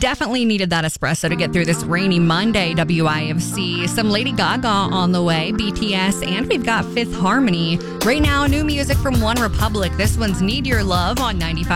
definitely needed that espresso to get through this rainy Monday, WIFC. Some Lady Gaga on the way, BTS, and we've got Fifth Harmony. Right now, new music from One Republic. This one's Need Your Love on 95.